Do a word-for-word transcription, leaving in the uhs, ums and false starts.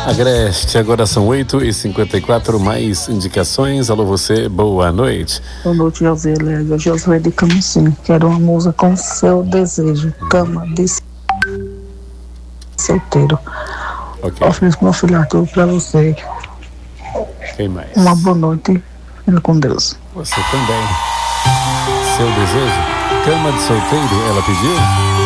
Agreste, agora são oito e cinquenta e quatro, mais indicações. Alô você, boa noite. Boa noite, José Lega. Josué de Camusim. Quero uma música com seu desejo. Cama de solteiro. Ok. Ofereço meu filho Arthur pra você. Quem mais? Uma boa noite. Fica com Deus. Você também. Seu desejo? Cama de solteiro, ela pediu?